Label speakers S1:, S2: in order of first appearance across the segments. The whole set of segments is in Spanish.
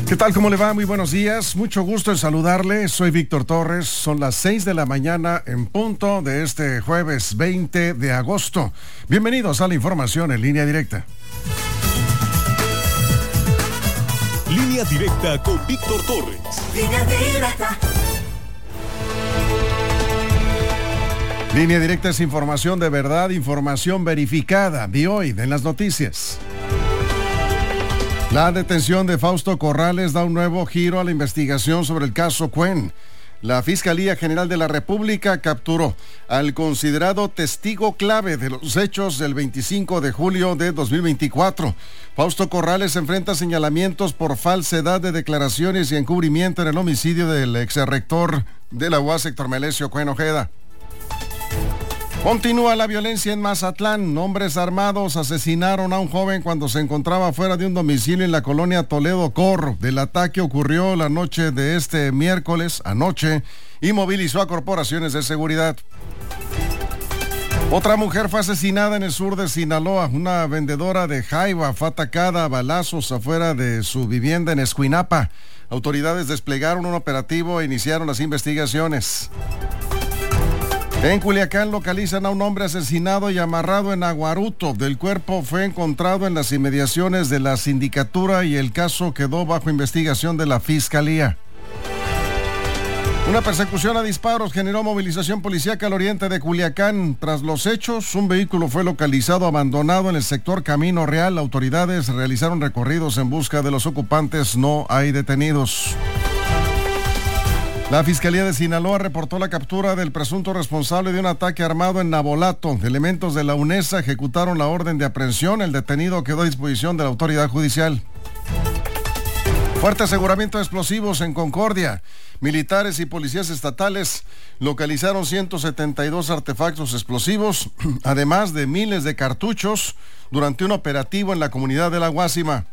S1: ¿Qué tal? ¿Cómo le va? Muy buenos días. Mucho gusto en saludarle. Soy Víctor Torres. Son las 6 de la mañana en punto de este jueves 20 de agosto. Bienvenidos a la información en línea directa.
S2: Línea directa con Víctor Torres.
S3: Línea directa.
S1: Línea directa es información de verdad, información verificada de hoy en las noticias. La detención de Fausto Corrales da un nuevo giro a la investigación sobre el caso Cuen. La Fiscalía General de la República capturó al considerado testigo clave de los hechos del 25 de julio de 2024. Fausto Corrales enfrenta señalamientos por falsedad de declaraciones y encubrimiento en el homicidio del exrector de la UAS, Héctor Melesio Cuen Ojeda. Continúa la violencia en Mazatlán. Hombres armados asesinaron a un joven cuando se encontraba fuera de un domicilio en la colonia Toledo Corro. El ataque ocurrió la noche de este miércoles, anoche, y movilizó a corporaciones de seguridad. Otra mujer fue asesinada en el sur de Sinaloa. Una vendedora de jaiba fue atacada a balazos afuera de su vivienda en Escuinapa. Autoridades desplegaron un operativo e iniciaron las investigaciones. En Culiacán localizan a un hombre asesinado y amarrado en Aguaruto. El cuerpo fue encontrado en las inmediaciones de la sindicatura y el caso quedó bajo investigación de la Fiscalía. Una persecución a disparos generó movilización policíaca al oriente de Culiacán. Tras los hechos, un vehículo fue localizado abandonado en el sector Camino Real. Autoridades realizaron recorridos en busca de los ocupantes. No hay detenidos. La Fiscalía de Sinaloa reportó la captura del presunto responsable de un ataque armado en Navolato. Elementos de la UNESA ejecutaron la orden de aprehensión. El detenido quedó a disposición de la autoridad judicial. Fuerte aseguramiento de explosivos en Concordia. Militares y policías estatales localizaron 172 artefactos explosivos, además de miles de cartuchos, durante un operativo en la comunidad de La Guásima.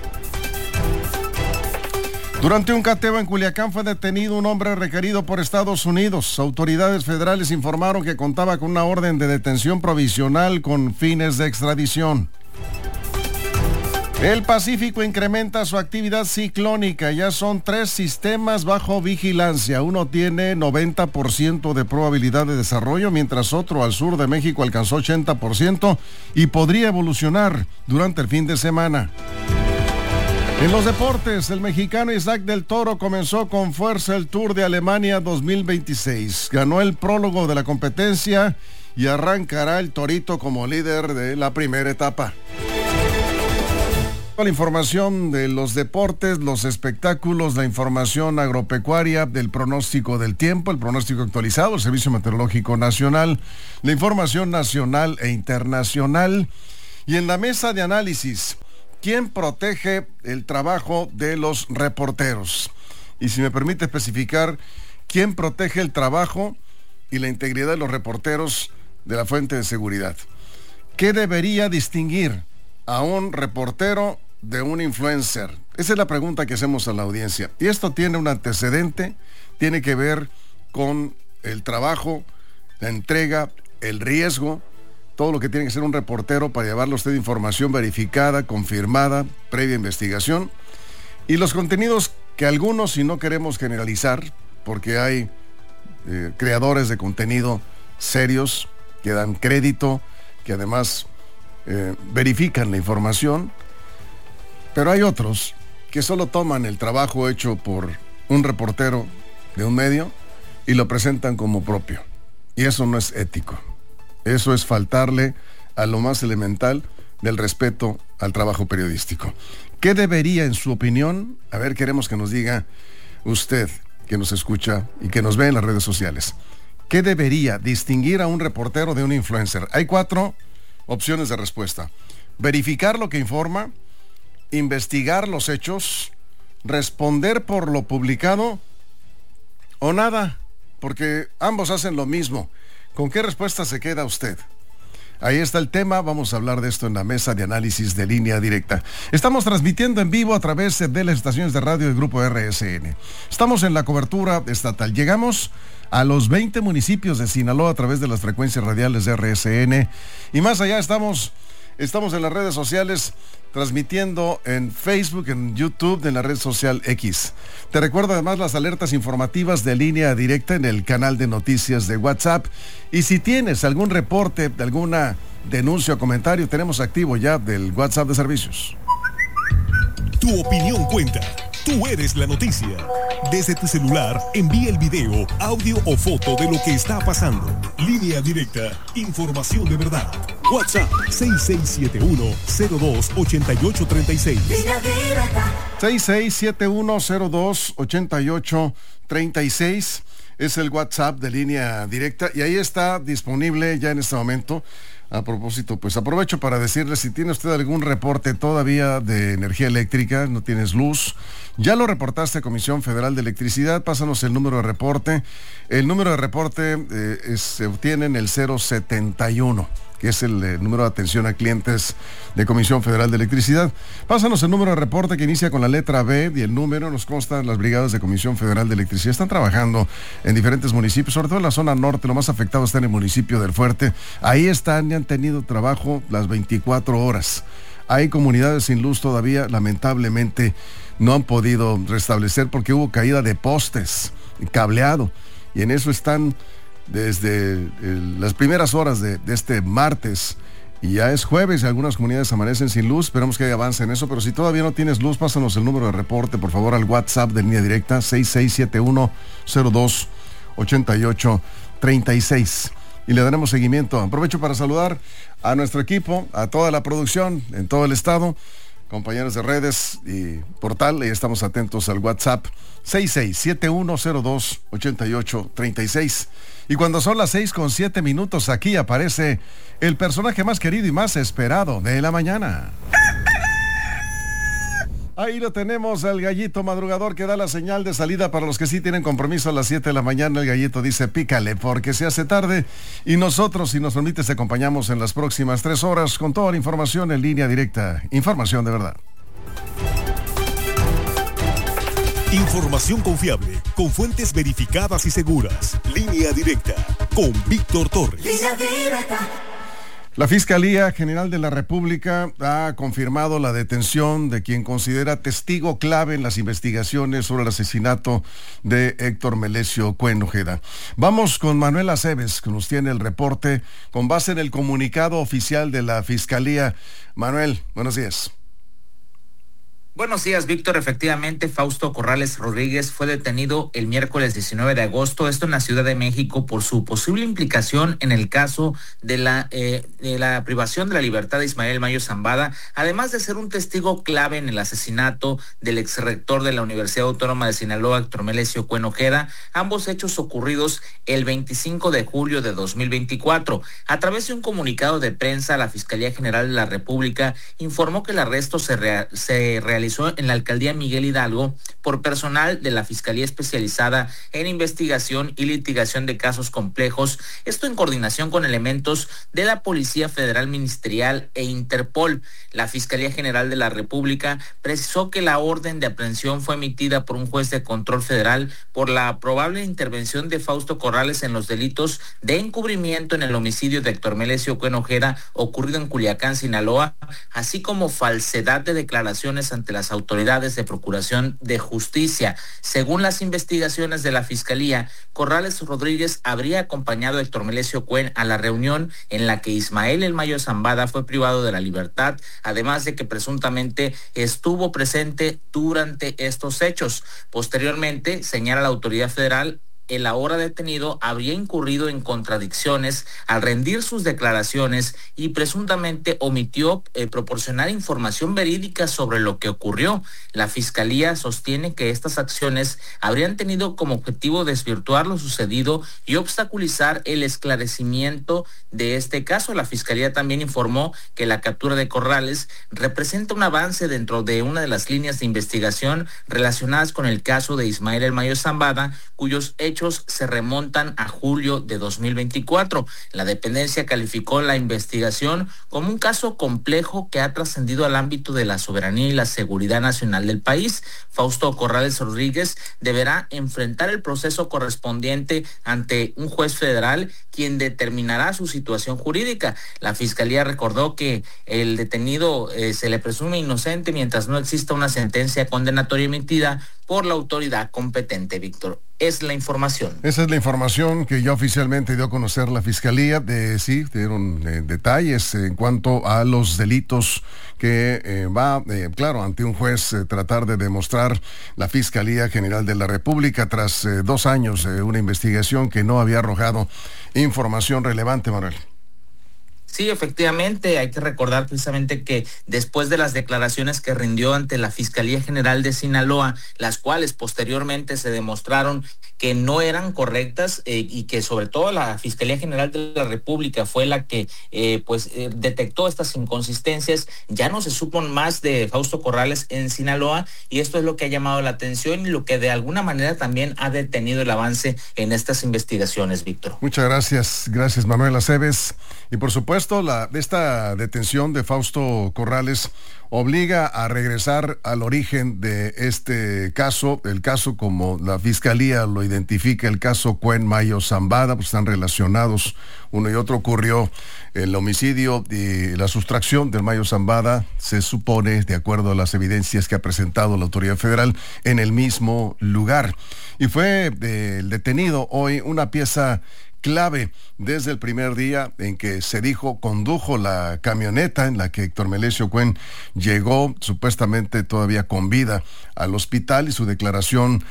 S1: Durante un cateo en Culiacán fue detenido un hombre requerido por Estados Unidos. Autoridades federales informaron que contaba con una orden de detención provisional con fines de extradición. El Pacífico incrementa su actividad ciclónica. Ya son 3 sistemas bajo vigilancia. Uno tiene 90% de probabilidad de desarrollo, mientras otro al sur de México alcanzó 80% y podría evolucionar durante el fin de semana. En los deportes, el mexicano Isaac del Toro comenzó con fuerza el Tour de Alemania 2026. Ganó el prólogo de la competencia y arrancará el Torito como líder de la primera etapa. La información de los deportes, los espectáculos, la información agropecuaria, del pronóstico del tiempo, el pronóstico actualizado, el Servicio Meteorológico Nacional, la información nacional e internacional. Y en la mesa de análisis, ¿quién protege el trabajo de los reporteros? Y si me permite especificar, ¿quién protege el trabajo y la integridad de los reporteros de la fuente de seguridad? ¿Qué debería distinguir a un reportero de un influencer? Esa es la pregunta que hacemos a la audiencia. Y esto tiene un antecedente, tiene que ver con el trabajo, la entrega, el riesgo, todo lo que tiene que ser un reportero para llevarle a usted información verificada, confirmada, previa investigación, y los contenidos que algunos, y no queremos generalizar, porque hay creadores de contenido serios que dan crédito, que además verifican la información, pero hay otros que solo toman el trabajo hecho por un reportero de un medio y lo presentan como propio, y eso no es ético. Eso es faltarle a lo más elemental del respeto al trabajo periodístico. ¿Qué debería, en su opinión? A ver, queremos que nos diga usted, que nos escucha y que nos ve en las redes sociales. ¿Qué debería distinguir a un reportero de un influencer? Hay 4 opciones de respuesta. Verificar lo que informa, investigar los hechos, responder por lo publicado o nada, porque ambos hacen lo mismo. ¿Con qué respuesta se queda usted? Ahí está el tema, vamos a hablar de esto en la mesa de análisis de Línea Directa. Estamos transmitiendo en vivo a través de las estaciones de radio del Grupo RSN. Estamos en la cobertura estatal. Llegamos a los 20 municipios de Sinaloa a través de las frecuencias radiales de RSN. Y más allá estamos Estamos en las redes sociales, transmitiendo en Facebook, en YouTube, en la red social X. Te recuerdo además las alertas informativas de Línea Directa en el canal de noticias de WhatsApp. Y si tienes algún reporte, alguna denuncia o comentario, tenemos activo ya del WhatsApp de servicios.
S2: Tu opinión cuenta. Tú eres la noticia. Desde tu celular, envía el video, audio o foto de lo que está pasando. Línea Directa, información de verdad. WhatsApp 6671-028836.
S1: 6671-028836 es el WhatsApp de Línea Directa y ahí está disponible ya en este momento. A propósito, pues aprovecho para decirle, si tiene usted algún reporte todavía de energía eléctrica, no tienes luz, ya lo reportaste a Comisión Federal de Electricidad, pásanos el número de reporte. El número de reporte se obtiene en el 071, que es el número de atención a clientes de Comisión Federal de Electricidad. Pásanos el número de reporte que inicia con la letra B y el número nos consta. Las brigadas de Comisión Federal de Electricidad están trabajando en diferentes municipios, sobre todo en la zona norte. Lo más afectado está en el municipio del Fuerte. Ahí están y han tenido trabajo las 24 horas. Hay comunidades sin luz todavía, lamentablemente no han podido restablecer porque hubo caída de postes, cableado, y en eso están desde las primeras horas de este martes, y ya es jueves y algunas comunidades amanecen sin luz. Esperamos que haya avance en eso, pero si todavía no tienes luz, pásanos el número de reporte, por favor, al WhatsApp de Línea Directa 6671-028836 y le daremos seguimiento. Aprovecho para saludar a nuestro equipo, a toda la producción en todo el estado, compañeros de redes y portal, y estamos atentos al WhatsApp 6671-028836. Y cuando son las 6:07, aquí aparece el personaje más querido y más esperado de la mañana. Ahí lo tenemos, el gallito madrugador que da la señal de salida para los que sí tienen compromiso a las 7 de la mañana. El gallito dice pícale porque se hace tarde, y nosotros, si nos permite, te acompañamos en las próximas 3 horas con toda la información en Línea Directa. Información de verdad.
S2: Información confiable, con fuentes verificadas y seguras. Línea Directa, con Víctor Torres.
S3: Línea Directa.
S1: La Fiscalía General de la República ha confirmado la detención de quien considera testigo clave en las investigaciones sobre el asesinato de Héctor Melesio Cuen Ojeda. Vamos con Manuel Aceves, que nos tiene el reporte con base en el comunicado oficial de la Fiscalía. Manuel, buenos días.
S4: Buenos días, Víctor. Efectivamente, Fausto Corrales Rodríguez fue detenido el miércoles 19 de agosto, esto en la Ciudad de México, por su posible implicación en el caso de la privación de la libertad de Ismael Mayo Zambada, además de ser un testigo clave en el asesinato del exrector de la Universidad Autónoma de Sinaloa, Héctor Melesio Cuen Ojeda, ambos hechos ocurridos el 25 de julio de 2024. A través de un comunicado de prensa, la Fiscalía General de la República informó que el arresto se realizó en la alcaldía Miguel Hidalgo por personal de la Fiscalía Especializada en Investigación y Litigación de Casos Complejos, esto en coordinación con elementos de la Policía Federal Ministerial e Interpol. La Fiscalía General de la República precisó que la orden de aprehensión fue emitida por un juez de control federal por la probable intervención de Fausto Corrales en los delitos de encubrimiento en el homicidio de Héctor Melesio Cuen Ojeda ocurrido en Culiacán, Sinaloa, así como falsedad de declaraciones ante las autoridades de Procuración de Justicia. Según las investigaciones de la Fiscalía, Corrales Rodríguez habría acompañado a Héctor Melesio Cuen a la reunión en la que Ismael El Mayo Zambada fue privado de la libertad, además de que presuntamente estuvo presente durante estos hechos. Posteriormente, señala la autoridad federal, el ahora detenido habría incurrido en contradicciones al rendir sus declaraciones y presuntamente omitió proporcionar información verídica sobre lo que ocurrió. La Fiscalía sostiene que estas acciones habrían tenido como objetivo desvirtuar lo sucedido y obstaculizar el esclarecimiento de este caso. La Fiscalía también informó que la captura de Corrales representa un avance dentro de una de las líneas de investigación relacionadas con el caso de Ismael El Mayo Zambada, cuyos hechos hechos se remontan a julio de 2024. La dependencia calificó la investigación como un caso complejo que ha trascendido al ámbito de la soberanía y la seguridad nacional del país. Fausto Corrales Rodríguez deberá enfrentar el proceso correspondiente ante un juez federal, quien determinará su situación jurídica. La Fiscalía recordó que el detenido se le presume inocente mientras no exista una sentencia condenatoria emitida por la autoridad competente. Víctor, es la información.
S1: Esa es la información que ya oficialmente dio a conocer la Fiscalía. Sí, dieron detalles en cuanto a los delitos que claro, ante un juez tratar de demostrar la Fiscalía General de la República tras 2 años de una investigación que no había arrojado información relevante, Manuel.
S4: Sí, efectivamente, hay que recordar precisamente que después de las declaraciones que rindió ante la Fiscalía General de Sinaloa, las cuales posteriormente se demostraron que no eran correctas y que sobre todo la Fiscalía General de la República fue la que detectó estas inconsistencias, ya no se supo más de Fausto Corrales en Sinaloa, y esto es lo que ha llamado la atención y lo que de alguna manera también ha detenido el avance en estas investigaciones, Víctor.
S1: Muchas gracias Manuel Aceves. Y por supuesto, esta detención de Fausto Corrales obliga a regresar al origen de este caso, el caso como la Fiscalía lo identifica, el caso Cuen Mayo Zambada, pues están relacionados uno y otro. Ocurrió el homicidio y la sustracción del Mayo Zambada, se supone, de acuerdo a las evidencias que ha presentado la autoridad federal, en el mismo lugar. Y fue el detenido hoy una pieza clave desde el primer día en que se condujo la camioneta en la que Héctor Melesio Cuen llegó supuestamente todavía con vida al hospital, y su declaración,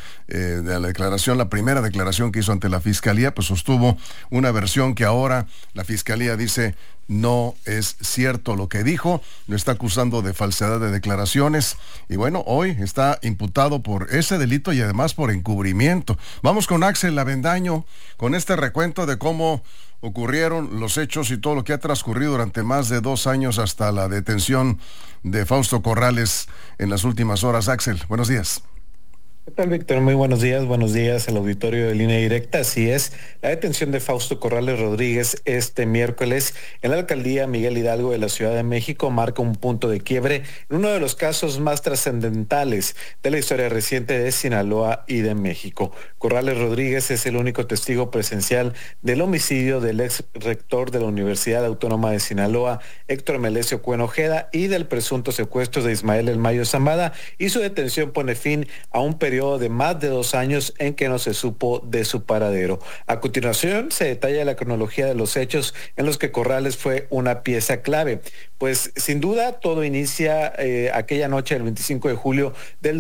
S1: la primera declaración que hizo ante la Fiscalía, pues sostuvo una versión que ahora la Fiscalía dice no es cierto lo que dijo, lo está acusando de falsedad de declaraciones, y bueno, hoy está imputado por ese delito y además por encubrimiento. Vamos con Axel Avendaño con este recuento de cómo ocurrieron los hechos y todo lo que ha transcurrido durante más de 2 años hasta la detención de Fausto Corrales en las últimas horas. Axel, buenos días.
S3: ¿Qué tal, Víctor? Muy buenos días al auditorio de Línea Directa. Así es, la detención de Fausto Corrales Rodríguez este miércoles en la alcaldía Miguel Hidalgo de la Ciudad de México marca un punto de quiebre en uno de los casos más trascendentales de la historia reciente de Sinaloa y de México. Corrales Rodríguez es el único testigo presencial del homicidio del ex rector de la Universidad Autónoma de Sinaloa, Héctor Melesio Cuen Ojeda, y del presunto secuestro de Ismael El Mayo Zambada, y su detención pone fin a un periodo de más de 2 años en que no se supo de su paradero. A continuación se detalla la cronología de los hechos en los que Corrales fue una pieza clave. Pues sin duda todo inicia aquella noche del 25 de julio del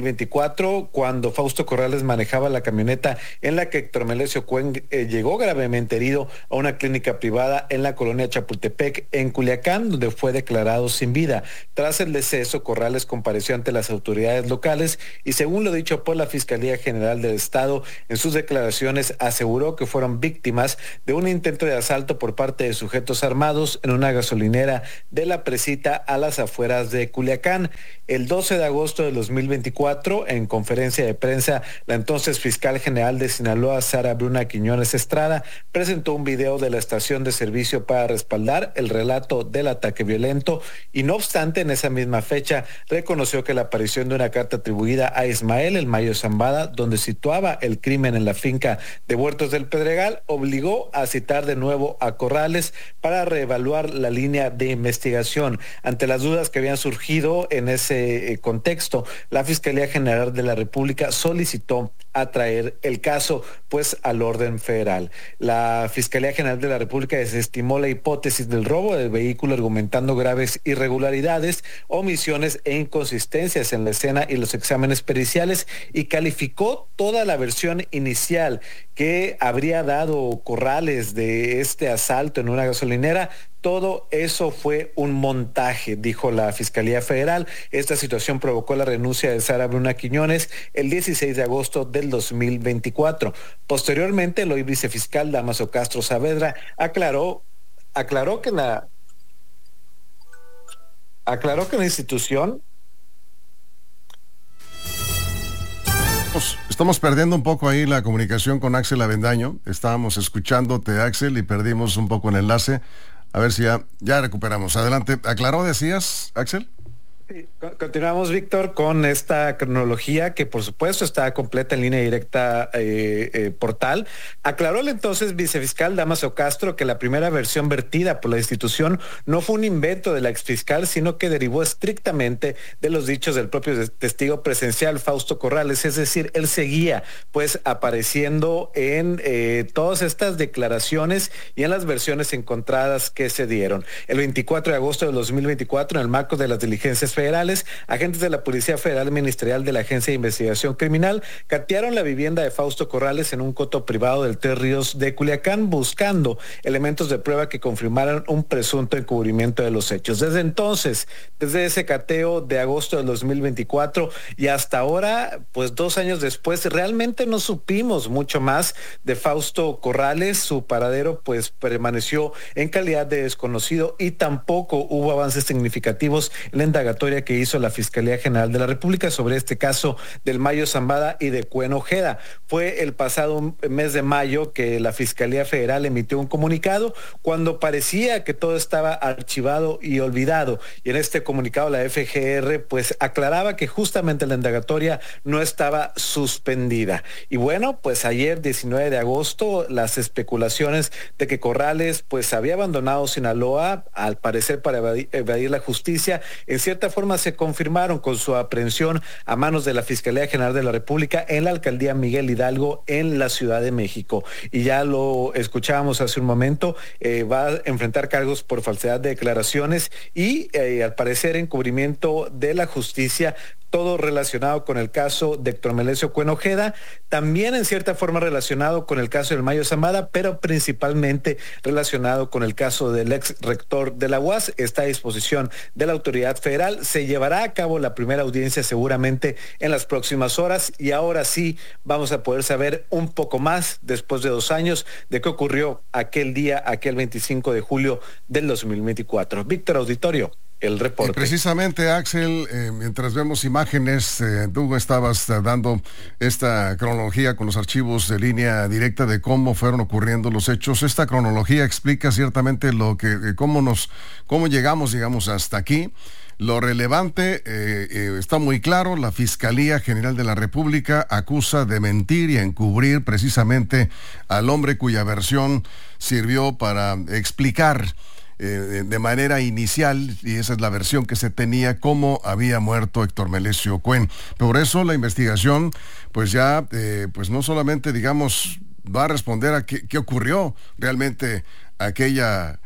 S3: 2024, cuando Fausto Corrales manejaba la camioneta en la que Héctor Melesio Cuen llegó gravemente herido a una clínica privada en la colonia Chapultepec, en Culiacán, donde fue declarado sin vida. Tras el deceso, Corrales compareció ante las autoridades locales y, según lo dicho por la Fiscalía General del Estado, en sus declaraciones aseguró que fueron víctimas de un intento de asalto por parte de sujetos armados en una gasolinera de la Presita a las afueras de Culiacán. El 12 de agosto de 2024, en conferencia de prensa, la entonces fiscal general de Sinaloa, Sara Bruna Quiñones Estrada, presentó un video de la estación de servicio para respaldar el relato del ataque violento, y no obstante, en esa misma fecha reconoció que la aparición de una carta atribuida a Ismael El Mayo Zambada, donde situaba el crimen en la finca de Huertos del Pedregal, obligó a citar de nuevo a Corrales para reevaluar la línea de investigación. Ante las dudas que habían surgido en ese contexto, la Fiscalía General de la República solicitó atraer el caso pues al orden federal. La Fiscalía General de la República desestimó la hipótesis del robo del vehículo, argumentando graves irregularidades, omisiones e inconsistencias en la escena y los exámenes periciales, y calificó toda la versión inicial que habría dado Corrales de este asalto en una gasolinera. Todo eso fue un montaje, dijo la Fiscalía Federal. Esta situación provocó la renuncia de Sara Bruna Quiñones el 16 de agosto del 2024. Posteriormente, el hoy vicefiscal Damaso Castro Saavedra aclaró que la institución
S1: Estamos perdiendo un poco ahí la comunicación con Axel Avendaño. Estábamos escuchándote, Axel, y perdimos un poco el enlace. A ver si ya recuperamos. Adelante. ¿Aclaró, decías, Axel?
S3: Sí, continuamos, Víctor, con esta cronología que por supuesto está completa en Línea Directa portal. Aclaró el entonces vicefiscal Dámaso Castro que la primera versión vertida por la institución no fue un invento de la exfiscal, sino que derivó estrictamente de los dichos del propio testigo presencial Fausto Corrales. Es decir, él seguía pues apareciendo en todas estas declaraciones y en las versiones encontradas que se dieron. El 24 de agosto de 2024, en el marco de las diligencias federales, agentes de la Policía Federal Ministerial de la Agencia de Investigación Criminal catearon la vivienda de Fausto Corrales en un coto privado del Tres Ríos de Culiacán, buscando elementos de prueba que confirmaran un presunto encubrimiento de los hechos. Desde entonces, desde ese cateo de agosto del 2024 y hasta ahora, pues 2 años después, realmente no supimos mucho más de Fausto Corrales. Su paradero pues permaneció en calidad de desconocido y tampoco hubo avances significativos en la indagatoria que hizo la Fiscalía General de la República sobre este caso del Mayo Zambada y de Cuen Ojeda. Fue el pasado mes de mayo que la Fiscalía Federal emitió un comunicado cuando parecía que todo estaba archivado y olvidado. Y en este comunicado la FGR pues aclaraba que justamente la indagatoria no estaba suspendida. Y bueno, pues ayer 19 de agosto las especulaciones de que Corrales pues había abandonado Sinaloa, al parecer para evadir la justicia, en cierta forma se confirmaron con su aprehensión a manos de la Fiscalía General de la República en la alcaldía Miguel Hidalgo en la Ciudad de México. Y ya lo escuchábamos hace un momento, va a enfrentar cargos por falsedad de declaraciones y al parecer encubrimiento de la justicia, todo relacionado con el caso de Héctor Melesio Cuen Ojeda, también en cierta forma relacionado con el caso del Mayo Zambada, pero principalmente relacionado con el caso del ex rector de la UAS. Está a disposición de la autoridad federal. Se llevará a cabo la primera audiencia seguramente en las próximas horas y ahora sí vamos a poder saber un poco más después de 2 años de qué ocurrió aquel día, aquel 25 de julio del 2024. Víctor, auditorio. El reporte.
S1: Precisamente, Axel, mientras vemos imágenes, tú estabas dando esta cronología con los archivos de Línea Directa de cómo fueron ocurriendo los hechos. Esta cronología explica ciertamente cómo llegamos, digamos, hasta aquí. Lo relevante está muy claro. La Fiscalía General de la República acusa de mentir y encubrir precisamente al hombre cuya versión sirvió para explicar de manera inicial, y esa es la versión que se tenía, cómo había muerto Héctor Melesio Cuen. Por eso la investigación pues ya pues no solamente, digamos, va a responder a qué ocurrió realmente aquel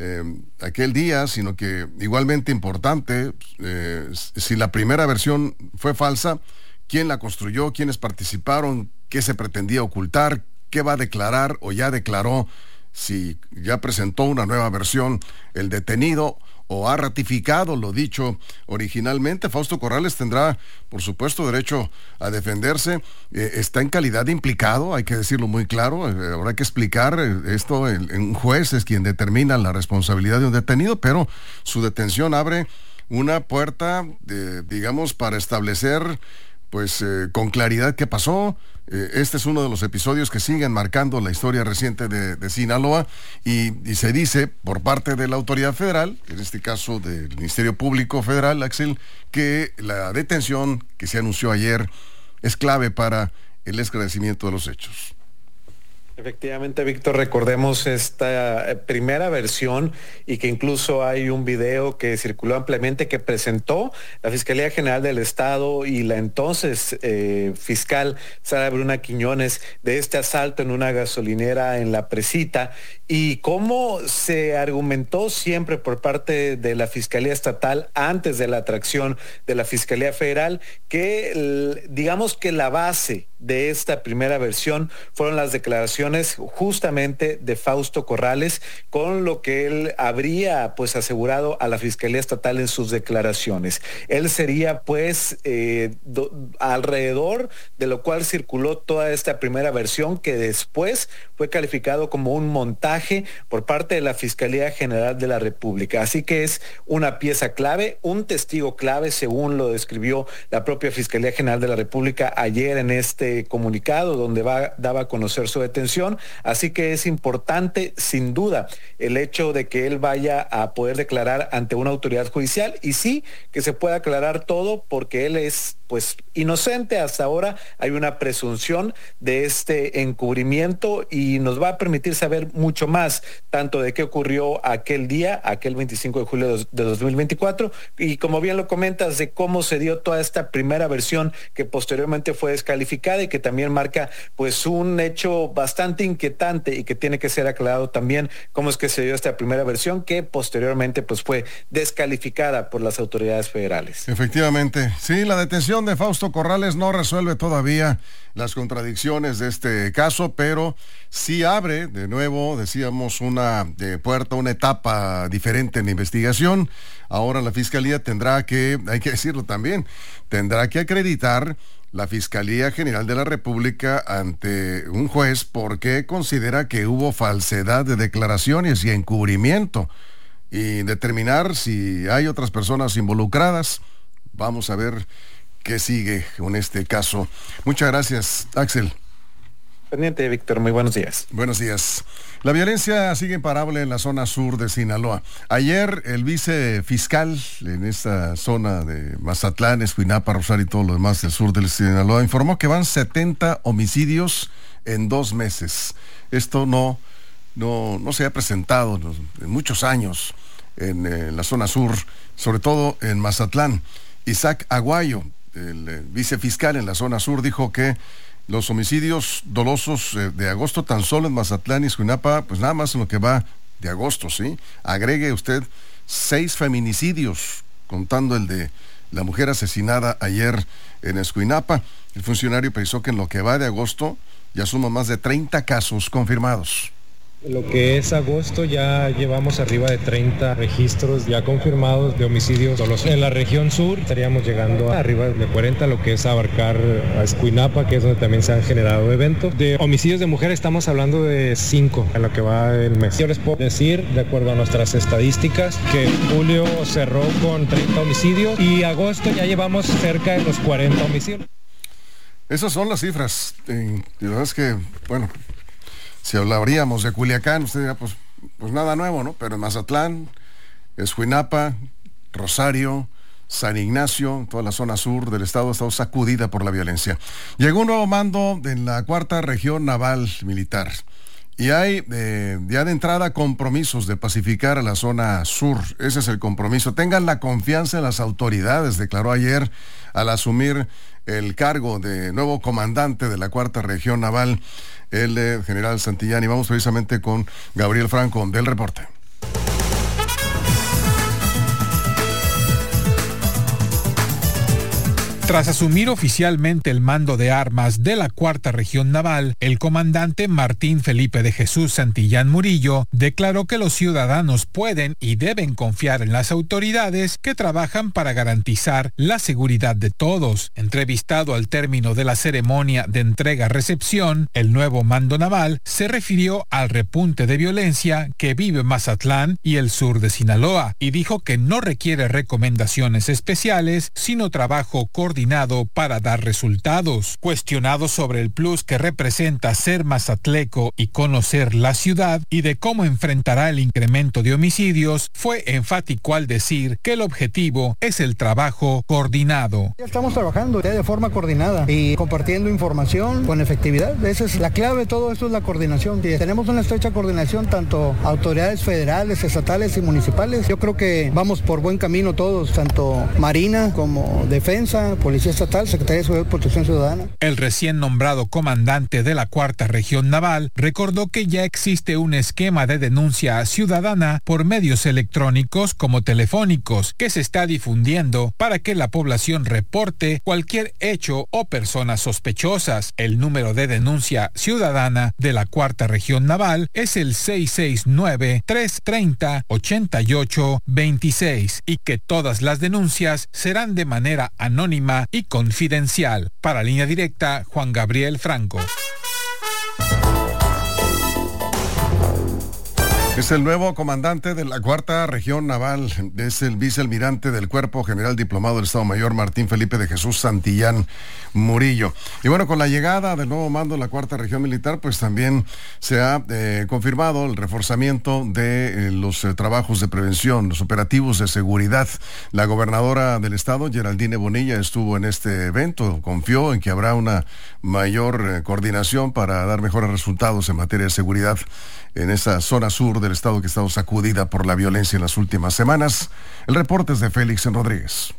S1: día, sino que igualmente importante, si la primera versión fue falsa, quién la construyó, quiénes participaron, qué se pretendía ocultar, qué va a declarar o ya declaró, si ya presentó una nueva versión el detenido o ha ratificado lo dicho originalmente. Fausto Corrales tendrá, por supuesto, derecho a defenderse. Está en calidad de implicado, hay que decirlo muy claro. Habrá que explicar esto. Un juez es quien determina la responsabilidad de un detenido, pero su detención abre una puerta, digamos, para establecer pues con claridad qué pasó. Este es uno de los episodios que siguen marcando la historia reciente de Sinaloa y se dice por parte de la autoridad federal, en este caso del Ministerio Público Federal, Axel, que la detención que se anunció ayer es clave para el esclarecimiento de los hechos.
S3: Efectivamente, Víctor, recordemos esta primera versión y que incluso hay un video que circuló ampliamente que presentó la Fiscalía General del Estado y la entonces fiscal Sara Bruna Quiñones de este asalto en una gasolinera en La Presita y cómo se argumentó siempre por parte de la Fiscalía Estatal antes de la atracción de la Fiscalía Federal que digamos que la base de esta primera versión fueron las declaraciones justamente de Fausto Corrales, con lo que él habría pues asegurado a la Fiscalía Estatal en sus declaraciones. Él sería pues alrededor de lo cual circuló toda esta primera versión que después fue calificado como un montaje espionaje por parte de la Fiscalía General de la República. Así que es una pieza clave, un testigo clave, según lo describió la propia Fiscalía General de la República ayer en este comunicado donde daba a conocer su detención. Así que es importante, sin duda, el hecho de que él vaya a poder declarar ante una autoridad judicial, y sí, que se pueda aclarar todo, porque él es pues inocente hasta ahora. Hay una presunción de este encubrimiento y nos va a permitir saber mucho más, tanto de qué ocurrió aquel día, aquel 25 de julio de 2024, y como bien lo comentas, de cómo se dio toda esta primera versión que posteriormente fue descalificada y que también marca pues un hecho bastante inquietante y que tiene que ser aclarado también cómo es que se dio esta primera versión que posteriormente pues fue descalificada por las autoridades federales.
S1: Efectivamente, sí, la detención de Fausto Corrales no resuelve todavía las contradicciones de este caso, pero sí abre de nuevo, decíamos, una puerta, una etapa diferente en la investigación. Ahora la Fiscalía tendrá que, hay que decirlo también, tendrá que acreditar la Fiscalía General de la República ante un juez porque considera que hubo falsedad de declaraciones y encubrimiento, y determinar si hay otras personas involucradas. Vamos a ver qué sigue con este caso. Muchas gracias, Axel.
S3: Pendiente, Víctor. Muy buenos días.
S1: Buenos días. La violencia sigue imparable en la zona sur de Sinaloa. Ayer el vicefiscal en esta zona de Mazatlán, Escuinapa, Rosario y todo lo demás del sur del Sinaloa informó que van 70 homicidios en 2 meses. Esto no se ha presentado en muchos años en la zona sur, sobre todo en Mazatlán. Isaac Aguayo, el vicefiscal en la zona sur, dijo que los homicidios dolosos de agosto tan solo en Mazatlán y Escuinapa, pues nada más en lo que va de agosto, ¿sí? Agregue usted 6 feminicidios, contando el de la mujer asesinada ayer en Escuinapa. El funcionario precisó que en lo que va de agosto ya suman más de 30 casos confirmados.
S5: Lo que es agosto ya llevamos arriba de 30 registros ya confirmados de homicidios dolosos. En la región sur estaríamos llegando a arriba de 40, lo que es abarcar a Escuinapa, que es donde también se han generado eventos. De homicidios de mujeres estamos hablando de 5 en lo que va el mes. Yo les puedo decir, de acuerdo a nuestras estadísticas, que julio cerró con 30 homicidios y agosto ya llevamos cerca de los 40 homicidios.
S1: Esas son las cifras. La verdad es que, bueno, si hablaríamos de Culiacán, usted dirá, pues nada nuevo, ¿no? Pero en Mazatlán, Escuinapa, Rosario, San Ignacio, toda la zona sur del estado ha estado sacudida por la violencia. Llegó un nuevo mando en la 4ª Región Naval Militar. Y hay ya de entrada compromisos de pacificar a la zona sur. Ese es el compromiso. Tengan la confianza en las autoridades, declaró ayer al asumir el cargo de nuevo comandante de la 4ª Región Naval, el general Santillán. Y vamos precisamente con Gabriel Franco del reporte.
S6: Tras asumir oficialmente el mando de armas de la 4ª Región Naval, el comandante Martín Felipe de Jesús Santillán Murillo declaró que los ciudadanos pueden y deben confiar en las autoridades que trabajan para garantizar la seguridad de todos. Entrevistado al término de la ceremonia de entrega-recepción, el nuevo mando naval se refirió al repunte de violencia que vive Mazatlán y el sur de Sinaloa y dijo que no requiere recomendaciones especiales, sino trabajo coordinado para dar resultados. Cuestionado sobre el plus que representa ser mazatleco y conocer la ciudad y de cómo enfrentará el incremento de homicidios, fue enfático al decir que el objetivo es el trabajo coordinado.
S7: Ya estamos trabajando de forma coordinada y compartiendo información con efectividad. Esa es la clave de todo esto, es la coordinación. Tenemos una estrecha coordinación, tanto autoridades federales, estatales y municipales. Yo creo que vamos por buen camino todos, tanto Marina como Defensa, Policía Estatal, Secretaría de Seguridad y Protección Ciudadana.
S6: El recién nombrado comandante de la 4ª Región Naval recordó que ya existe un esquema de denuncia ciudadana por medios electrónicos como telefónicos que se está difundiendo para que la población reporte cualquier hecho o personas sospechosas. El número de denuncia ciudadana de la 4ª Región Naval es el 669-330-8826 y que todas las denuncias serán de manera anónima y confidencial. Para Línea Directa, Juan Gabriel Franco.
S1: Es el nuevo comandante de la Cuarta Región Naval, es el vicealmirante del Cuerpo General Diplomado del Estado Mayor, Martín Felipe de Jesús Santillán Murillo. Y bueno, con la llegada del nuevo mando de la Cuarta Región Militar, pues también se ha confirmado el reforzamiento de los trabajos de prevención, los operativos de seguridad. La gobernadora del estado, Geraldine Bonilla, estuvo en este evento, confió en que habrá una mayor coordinación para dar mejores resultados en materia de seguridad en esa zona sur del estado que ha estado sacudida por la violencia en las últimas semanas. El reporte es de Félix Rodríguez.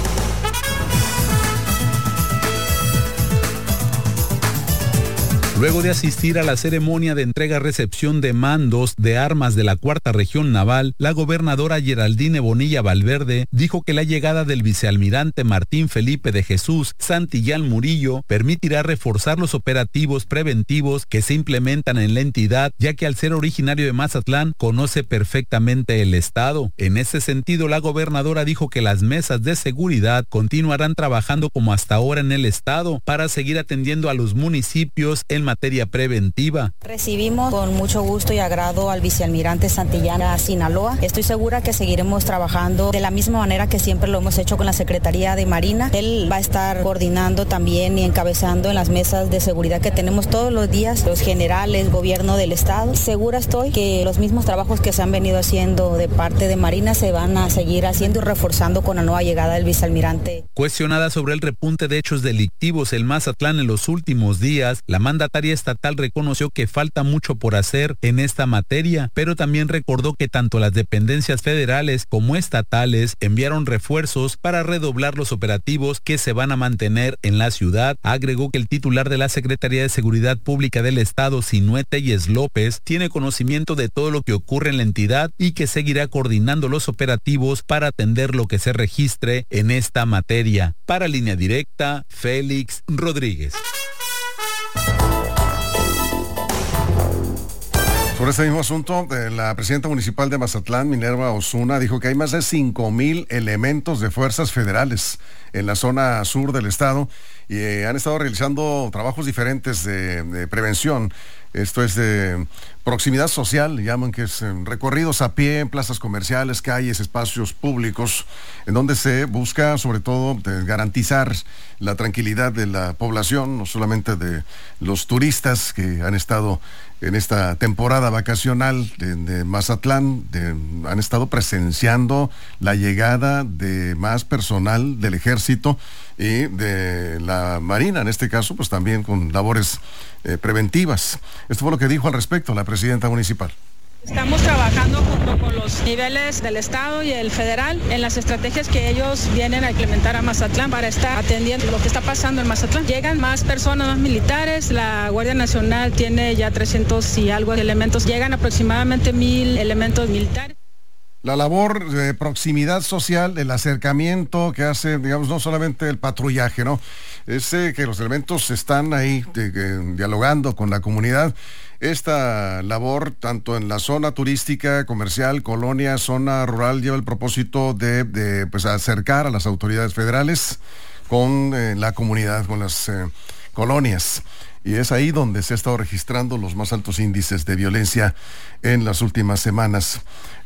S8: Luego de asistir a la ceremonia de entrega-recepción de mandos de armas de la Cuarta Región Naval, la gobernadora Geraldine Bonilla Valverde dijo que la llegada del vicealmirante Martín Felipe de Jesús Santillán Murillo permitirá reforzar los operativos preventivos que se implementan en la entidad, ya que al ser originario de Mazatlán, conoce perfectamente el estado. En ese sentido, la gobernadora dijo que las mesas de seguridad continuarán trabajando como hasta ahora en el estado para seguir atendiendo a los municipios en materia preventiva.
S9: Recibimos con mucho gusto y agrado al vicealmirante Santillán a Sinaloa. Estoy segura que seguiremos trabajando de la misma manera que siempre lo hemos hecho con la Secretaría de Marina. Él va a estar coordinando también y encabezando en las mesas de seguridad que tenemos todos los días, los generales, gobierno del estado. Segura estoy que los mismos trabajos que se han venido haciendo de parte de Marina se van a seguir haciendo y reforzando con la nueva llegada del vicealmirante.
S8: Cuestionada sobre el repunte de hechos delictivos en Mazatlán en los últimos días, la mandataria estatal reconoció que falta mucho por hacer en esta materia, pero también recordó que tanto las dependencias federales como estatales enviaron refuerzos para redoblar los operativos que se van a mantener en la ciudad. Agregó que el titular de la Secretaría de Seguridad Pública del Estado, Sinué Telles López, tiene conocimiento de todo lo que ocurre en la entidad y que seguirá coordinando los operativos para atender lo que se registre en esta materia. Para Línea Directa, Félix Rodríguez.
S1: Sobre este mismo asunto, la presidenta municipal de Mazatlán, Minerva Osuna, dijo que hay más de 5,000 elementos de fuerzas federales en la zona sur del estado y han estado realizando trabajos diferentes de prevención. Esto es de proximidad social, llaman, que es recorridos a pie en plazas comerciales, calles, espacios públicos, en donde se busca sobre todo garantizar la tranquilidad de la población, no solamente de los turistas que han estado en esta temporada vacacional de Mazatlán, han estado presenciando la llegada de más personal del ejército y de la Marina, en este caso, pues también con labores preventivas. Esto fue lo que dijo al respecto la presidenta municipal.
S10: Estamos trabajando junto con los niveles del estado y el federal en las estrategias que ellos vienen a implementar a Mazatlán para estar atendiendo lo que está pasando en Mazatlán. Llegan más personas, más militares, la Guardia Nacional tiene ya 300 y algo de elementos, llegan aproximadamente 1,000 elementos militares.
S1: La labor de proximidad social, el acercamiento que hace, digamos, no solamente el patrullaje, ¿no? Es que los elementos están ahí dialogando con la comunidad. Esta labor, tanto en la zona turística, comercial, colonia, zona rural, lleva el propósito de pues, acercar a las autoridades federales con la comunidad, con las colonias. Y es ahí donde se ha estado registrando los más altos índices de violencia en las últimas semanas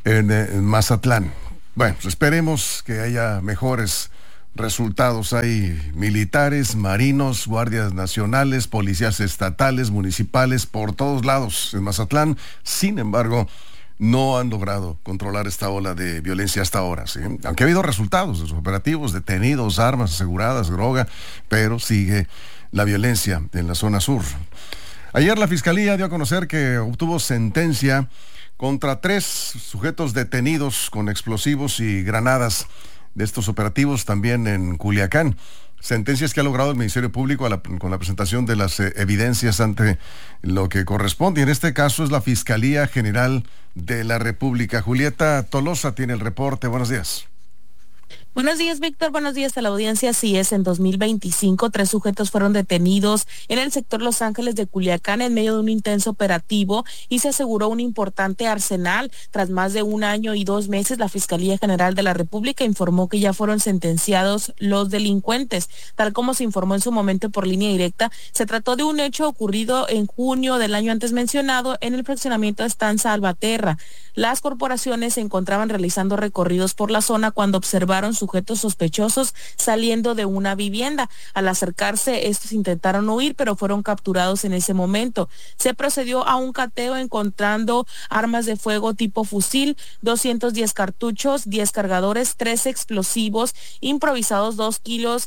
S1: en Mazatlán. Bueno, pues esperemos que haya mejores resultados. Hay militares, marinos, guardias nacionales, policías estatales, municipales, por todos lados en Mazatlán. Sin embargo, no han logrado controlar esta ola de violencia hasta ahora, ¿sí? Aunque ha habido resultados de sus operativos, detenidos, armas aseguradas, droga, pero sigue la violencia en la zona sur. Ayer la Fiscalía dio a conocer que obtuvo sentencia contra 3 sujetos detenidos con explosivos y granadas de estos operativos también en Culiacán. Sentencias que ha logrado el Ministerio Público con la presentación de las evidencias ante lo que corresponde. Y en este caso es la Fiscalía General de la República. Julieta Tolosa tiene el reporte. Buenos días.
S11: Buenos días, Víctor. Buenos días a la audiencia. Así es, en 2025, 3 sujetos fueron detenidos en el sector Los Ángeles de Culiacán en medio de un intenso operativo y se aseguró un importante arsenal. Tras más de 1 año y 2 meses, la Fiscalía General de la República informó que ya fueron sentenciados los delincuentes. Tal como se informó en su momento por Línea Directa, se trató de un hecho ocurrido en junio del año antes mencionado en el fraccionamiento Estanza Albaterra. Las corporaciones se encontraban realizando recorridos por la zona cuando observaron sujetos sospechosos saliendo de una vivienda. Al acercarse, estos intentaron huir, pero fueron capturados en ese momento. Se procedió a un cateo encontrando armas de fuego tipo fusil, 210 cartuchos, 10 cargadores, 13 explosivos improvisados, 2 kilos,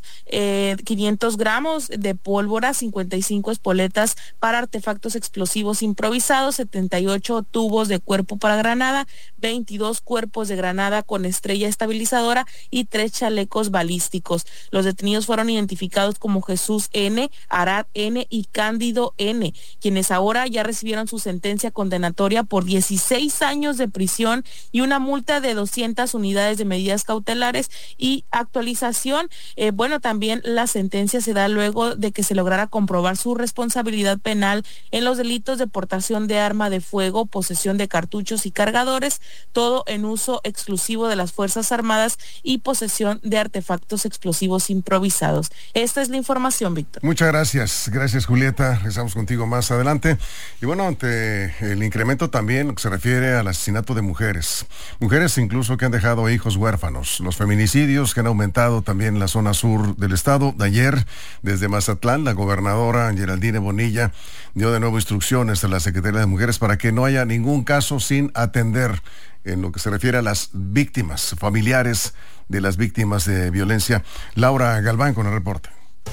S11: 500 gramos de pólvora, 55 espoletas para artefactos explosivos improvisados, 78 tubos de cuerpo para granada, 22 cuerpos de granada con estrella estabilizadora y 3 chalecos balísticos. Los detenidos fueron identificados como Jesús N., Arad N. y Cándido N., quienes ahora ya recibieron su sentencia condenatoria por 16 años de prisión y una multa de 200 unidades de medidas cautelares y actualización. También la sentencia se da luego de que se lograra comprobar su responsabilidad penal en los delitos de portación de arma de fuego, posesión de cartuchos y cargadores, todo en uso exclusivo de las Fuerzas Armadas y posesión de artefactos explosivos improvisados. Esta es la información, Víctor.
S1: Muchas gracias. Gracias, Julieta. Regresamos contigo más adelante. Y bueno, ante el incremento también lo que se refiere al asesinato de mujeres. Mujeres incluso que han dejado hijos huérfanos. Los feminicidios que han aumentado también en la zona sur del estado. Ayer, desde Mazatlán, la gobernadora Geraldine Bonilla dio de nuevo instrucciones a la Secretaría de Mujeres para que no haya ningún caso sin atender en lo que se refiere a las víctimas, familiares de las víctimas de violencia. Laura Galván con el reporte.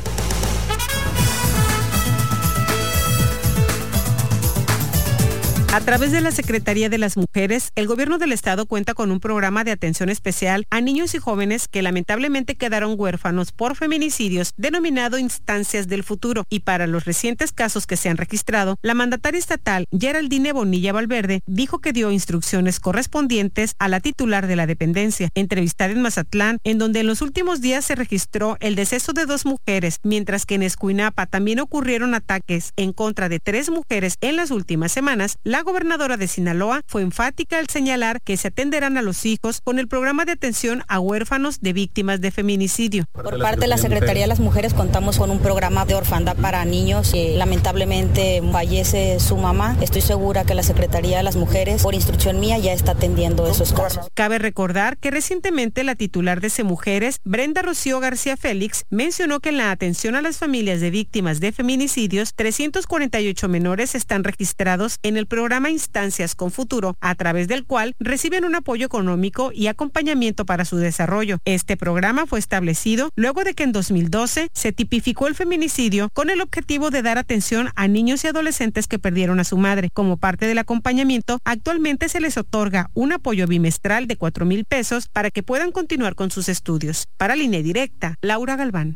S12: A través de la Secretaría de las Mujeres, el Gobierno del Estado cuenta con un programa de atención especial a niños y jóvenes que lamentablemente quedaron huérfanos por feminicidios, denominado Instancias del Futuro. Y para los recientes casos que se han registrado, la mandataria estatal, Geraldine Bonilla Valverde, dijo que dio instrucciones correspondientes a la titular de la dependencia. Entrevistada en Mazatlán, en donde en los últimos días se registró el deceso de 2 mujeres, mientras que en Escuinapa también ocurrieron ataques en contra de 3 mujeres en las últimas semanas, la gobernadora de Sinaloa fue enfática al señalar que se atenderán a los hijos con el programa de atención a huérfanos de víctimas de feminicidio.
S9: Por parte de la Secretaría de las Mujeres contamos con un programa de orfandad para niños que lamentablemente fallece su mamá. Estoy segura que la Secretaría de las Mujeres, por instrucción mía, ya está atendiendo esos casos.
S12: Cabe recordar que recientemente la titular de CEMujeres, Brenda Rocío García Félix, mencionó que en la atención a las familias de víctimas de feminicidios, 348 menores están registrados en el programa Instancias con Futuro, a través del cual reciben un apoyo económico y acompañamiento para su desarrollo. Este programa fue establecido luego de que en 2012 se tipificó el feminicidio con el objetivo de dar atención a niños y adolescentes que perdieron a su madre. Como parte del acompañamiento, actualmente se les otorga un apoyo bimestral de 4,000 pesos para que puedan continuar con sus estudios. Para Línea Directa, Laura Galván.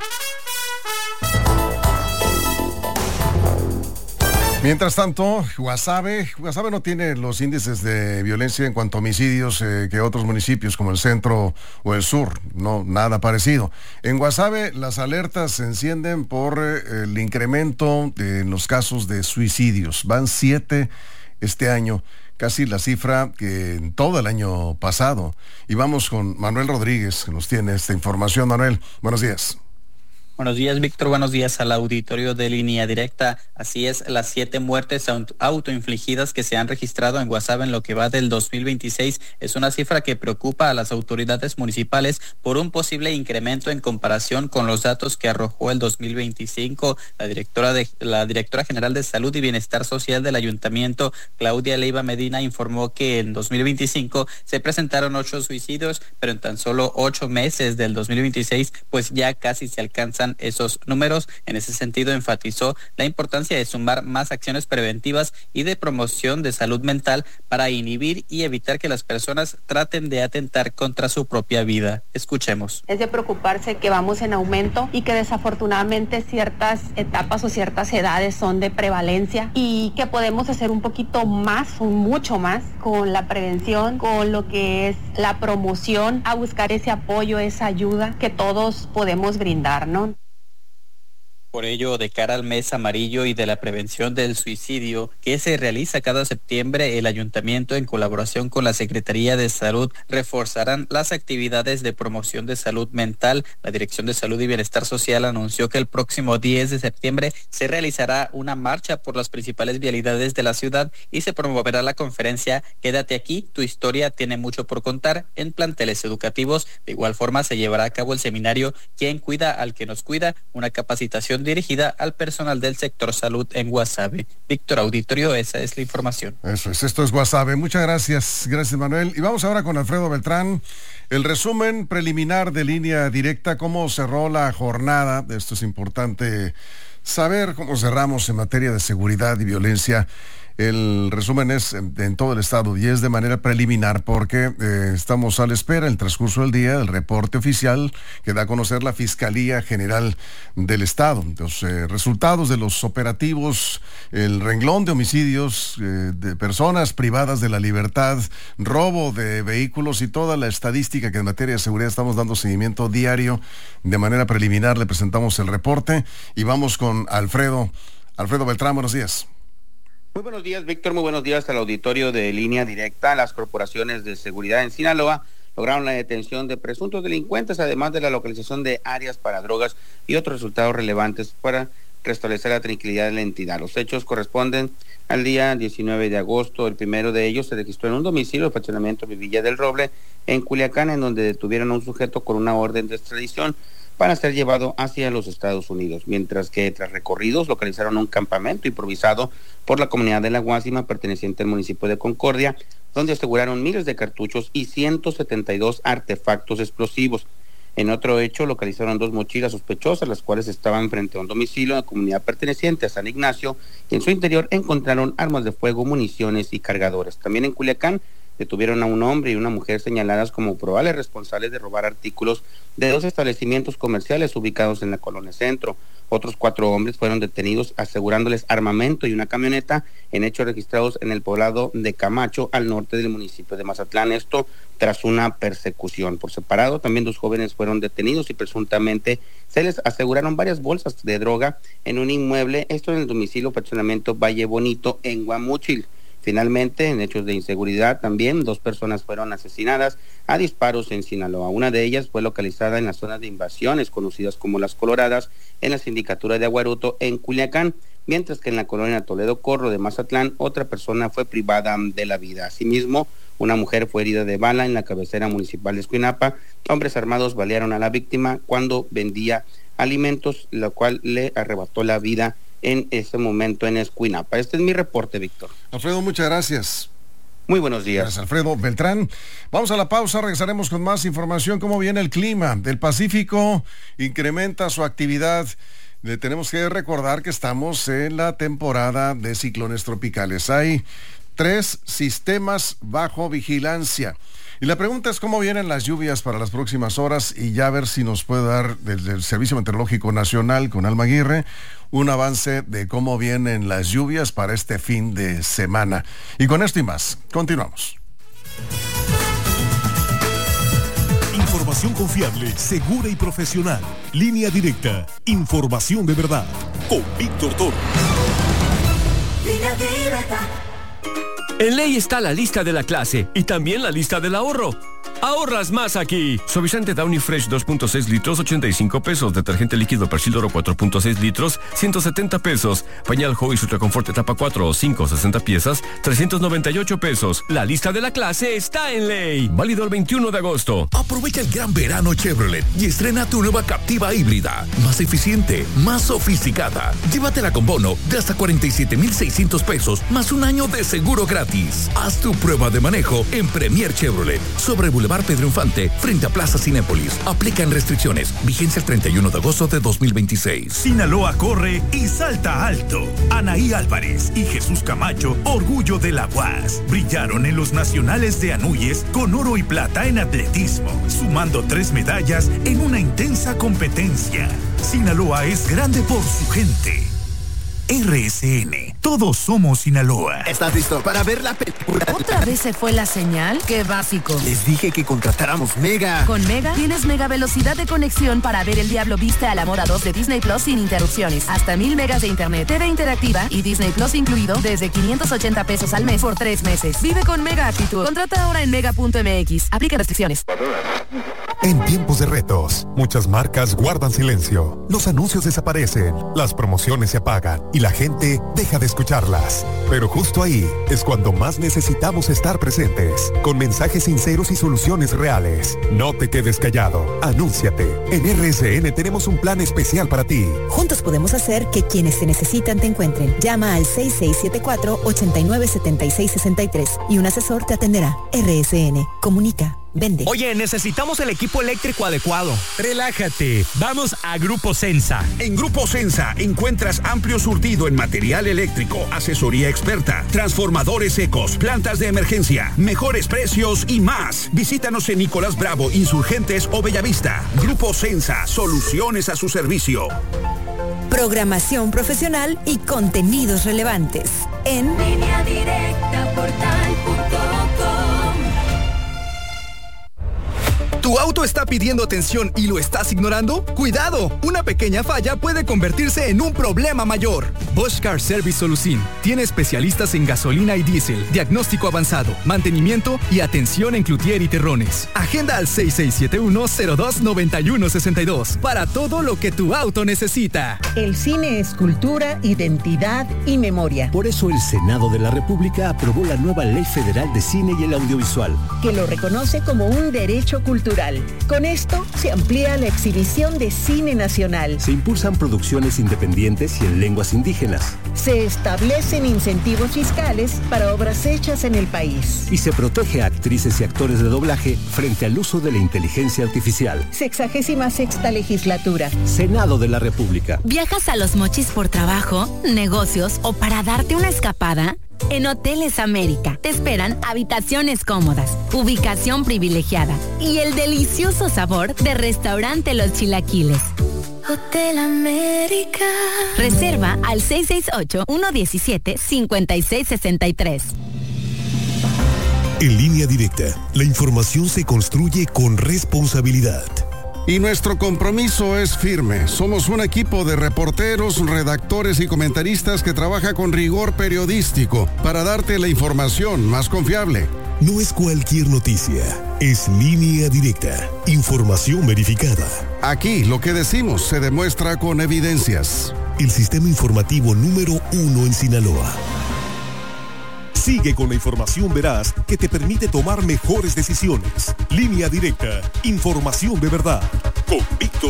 S1: Mientras tanto, Guasave no tiene los índices de violencia en cuanto a homicidios que otros municipios como el centro o el sur, no, nada parecido. En Guasave las alertas se encienden por el incremento en los casos de suicidios. Van 7 este año, casi la cifra que en todo el año pasado. Y vamos con Manuel Rodríguez, que nos tiene esta información. Manuel, buenos días.
S13: Buenos días, Víctor. Buenos días al auditorio de Línea Directa. Así es, las 7 muertes autoinfligidas que se han registrado en Guasave en lo que va del 2026 es una cifra que preocupa a las autoridades municipales por un posible incremento en comparación con los datos que arrojó el 2025. La directora general de Salud y Bienestar Social del Ayuntamiento, Claudia Leiva Medina, informó que en 2025 se presentaron 8 suicidios, pero en tan solo 8 meses del 2026, pues ya casi se alcanzan aumentan esos números. En ese sentido, enfatizó la importancia de sumar más acciones preventivas y de promoción de salud mental para inhibir y evitar que las personas traten de atentar contra su propia vida. Escuchemos.
S14: Es de preocuparse que vamos en aumento y que desafortunadamente ciertas etapas o ciertas edades son de prevalencia y que podemos hacer un poquito más o mucho más con la prevención, con lo que es la promoción, a buscar ese apoyo, esa ayuda que todos podemos brindar, ¿no?
S13: Por ello, de cara al mes amarillo y de la prevención del suicidio que se realiza cada septiembre, el ayuntamiento, en colaboración con la Secretaría de Salud, reforzarán las actividades de promoción de salud mental. La Dirección de Salud y Bienestar Social anunció que el próximo 10 de septiembre se realizará una marcha por las principales vialidades de la ciudad y se promoverá la conferencia Quédate aquí, tu historia tiene mucho por contar en planteles educativos. De igual forma, se llevará a cabo el seminario ¿Quién cuida al que nos cuida?, una capacitación dirigida al personal del sector salud en Guasave. Víctor, auditorio, esa es la información.
S1: Eso es, esto es Guasave. Muchas gracias, Manuel. Y vamos ahora con Alfredo Beltrán. El resumen preliminar de Línea Directa, cómo cerró la jornada. Esto es importante saber cómo cerramos en materia de seguridad y violencia. El resumen es en todo el estado y es de manera preliminar porque estamos a la espera, en el transcurso del día, del reporte oficial que da a conocer la Fiscalía General del Estado. Los resultados de los operativos, el renglón de homicidios de personas privadas de la libertad, robo de vehículos y toda la estadística que en materia de seguridad estamos dando seguimiento diario. De manera preliminar le presentamos el reporte y vamos con Alfredo Beltrán. Buenos días.
S15: Muy buenos días, Víctor. Muy buenos días al auditorio de Línea Directa. Las corporaciones de seguridad en Sinaloa lograron la detención de presuntos delincuentes, además de la localización de áreas para drogas y otros resultados relevantes para restablecer la tranquilidad de la entidad. Los hechos corresponden al día 19 de agosto. El primero de ellos se registró en un domicilio de fraccionamiento de Villa del Roble, en Culiacán, en donde detuvieron a un sujeto con una orden de extradición para ser llevado hacia los Estados Unidos, mientras que tras recorridos localizaron un campamento improvisado por la comunidad de La Guásima, perteneciente al municipio de Concordia, donde aseguraron miles de cartuchos y 172 artefactos explosivos. En otro hecho, localizaron 2 mochilas sospechosas, las cuales estaban frente a un domicilio en la comunidad perteneciente a San Ignacio, y en su interior encontraron armas de fuego, municiones y cargadores. También en Culiacán detuvieron a un hombre y una mujer señaladas como probables responsables de robar artículos de 2 establecimientos comerciales ubicados en la Colonia Centro. Otros 4 hombres fueron detenidos asegurándoles armamento y una camioneta en hechos registrados en el poblado de Camacho, al norte del municipio de Mazatlán, esto tras una persecución. Por separado, también 2 jóvenes fueron detenidos y presuntamente se les aseguraron varias bolsas de droga en un inmueble, esto en el domicilio fraccionamiento Valle Bonito en Guamúchil. Finalmente, en hechos de inseguridad también 2 personas fueron asesinadas a disparos en Sinaloa. Una de ellas fue localizada en la zona de invasiones conocidas como Las Coloradas, en la sindicatura de Aguaruto en Culiacán, mientras que en la colonia Toledo Corro de Mazatlán otra persona fue privada de la vida. Asimismo, una mujer fue herida de bala en la cabecera municipal de Escuinapa. Hombres armados balearon a la víctima cuando vendía alimentos, lo cual le arrebató la vida en ese momento en Escuinapa. Este es mi reporte, Víctor.
S1: Alfredo, muchas gracias.
S15: Muy buenos días.
S1: Gracias, Alfredo Beltrán. Vamos a la pausa, regresaremos con más información. ¿Cómo viene el clima? El Pacífico incrementa su actividad. Le tenemos que recordar que estamos en la temporada de ciclones tropicales. Hay 3 sistemas bajo vigilancia. Y la pregunta es cómo vienen las lluvias para las próximas horas y ya a ver si nos puede dar desde el Servicio Meteorológico Nacional con Alma Aguirre un avance de cómo vienen las lluvias para este fin de semana. Y con esto y más, continuamos.
S2: Información confiable, segura y profesional. Línea Directa. Información de verdad. Con Víctor Toro.
S16: Línea Directa. En ley está la lista de la clase y también la lista del ahorro. Ahorras más aquí. Suavizante Downy Fresh 2.6 litros, 85 pesos. Detergente líquido Persil Oro 4.6 litros, 170 pesos. Pañal Joy Ultra Confort etapa 4 o 5, 60 piezas, 398 pesos. La lista de la clase está en ley. Válido el 21 de agosto.
S17: Aprovecha el gran verano Chevrolet y estrena tu nueva Captiva híbrida. Más eficiente, más sofisticada. Llévatela con bono de hasta 47,600 pesos, más un año de seguro gratis. Haz tu prueba de manejo en Premier Chevrolet. Sobre Boulevard Pedro Infante, frente a Plaza Cinépolis. Aplican restricciones. Vigencia el 31 de agosto de 2026.
S18: Sinaloa corre y salta alto. Anaí Álvarez y Jesús Camacho, orgullo de la UAS, brillaron en los nacionales de Anuyes con oro y plata en atletismo, sumando 3 medallas en una intensa competencia. Sinaloa es grande por su gente. RSN, todos somos Sinaloa.
S19: ¿Estás listo para ver la película?
S20: ¿Otra vez se fue la señal? ¡Qué básico!
S19: Les dije que contratáramos Mega.
S20: Con Mega tienes mega velocidad de conexión para ver El Diablo Viste a la Moda 2 de Disney Plus sin interrupciones. Hasta 1000 megas de internet, TV interactiva y Disney Plus incluido desde 580 pesos al mes por 3 meses. Vive con Mega actitud. Contrata ahora en mega.mx. Aplica restricciones.
S21: En tiempos de retos, muchas marcas guardan silencio. Los anuncios desaparecen, las promociones se apagan y la gente deja de escucharlas. Pero justo ahí es cuando más necesitamos estar presentes, con mensajes sinceros y soluciones reales. No te quedes callado, anúnciate. En RSN tenemos un plan especial para ti.
S22: Juntos podemos hacer que quienes te necesitan te encuentren. Llama al 6674-897663 y un asesor te atenderá. RSN, comunica. Vende.
S23: Oye, necesitamos el equipo eléctrico adecuado. Relájate, vamos a Grupo Sensa.
S24: En Grupo Sensa encuentras amplio surtido en material eléctrico, asesoría experta, transformadores secos, plantas de emergencia, mejores precios y más. Visítanos en Nicolás Bravo, Insurgentes o Bellavista. Grupo Sensa, soluciones a su servicio.
S22: Programación profesional y contenidos relevantes en
S25: Línea Directa Portal.com.
S26: ¿Tu auto está pidiendo atención y lo estás ignorando? ¡Cuidado! Una pequeña falla puede convertirse en un problema mayor.
S27: Bosch Car Service Solución tiene especialistas en gasolina y diésel, diagnóstico avanzado, mantenimiento y atención en cloutier y terrones.
S26: Agenda al 6671-029162 para todo lo que tu auto necesita.
S28: El cine es cultura, identidad y memoria.
S29: Por eso el Senado de la República aprobó la nueva Ley Federal de Cine y el Audiovisual,
S28: que lo reconoce como un derecho cultural. Con esto se amplía la exhibición de cine nacional.
S29: Se impulsan producciones independientes y en lenguas indígenas.
S28: Se establecen incentivos fiscales para obras hechas en el país.
S29: Y se protege a actrices y actores de doblaje frente al uso de la inteligencia artificial.
S28: 66ª legislatura.
S29: Senado de la República.
S30: ¿Viajas a Los Mochis por trabajo, negocios o para darte una escapada? En Hoteles América te esperan habitaciones cómodas, ubicación privilegiada y el delicioso sabor de Restaurante Los Chilaquiles.
S25: Hotel América.
S30: Reserva al 668-117-5663.
S2: En Línea Directa, la información se construye con responsabilidad.
S1: Y nuestro compromiso es firme. Somos un equipo de reporteros, redactores y comentaristas que trabaja con rigor periodístico para darte la información más confiable.
S2: No es cualquier noticia, es Línea Directa, información verificada.
S1: Aquí lo que decimos se demuestra con evidencias.
S2: El sistema informativo número 1 en Sinaloa. Sigue con la información veraz que te permite tomar mejores decisiones. Línea Directa, información de verdad. Con Víctor